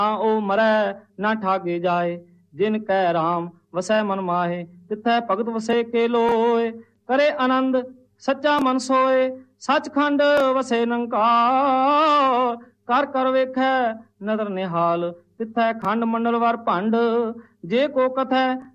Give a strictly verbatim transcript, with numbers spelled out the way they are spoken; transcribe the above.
ओ मरै ना ठागे जाए। जिन कै राम वसै मन माहे, तिथै भगत वसे के लोए। करे आनंद सच्चा मन सोए, सचखंड वसे निरंकार। कर कर वेखै नदर निहाल, तिथै खंड मंडल वर भंड। जे को कथै